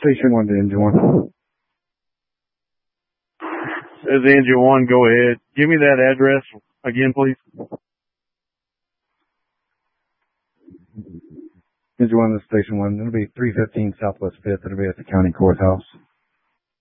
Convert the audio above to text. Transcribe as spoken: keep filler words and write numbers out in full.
Station one to engine one. Says engine one, go ahead. Give me that address again, please. Engine one to Station one. It'll be three fifteen Southwest fifth. It'll be at the county courthouse.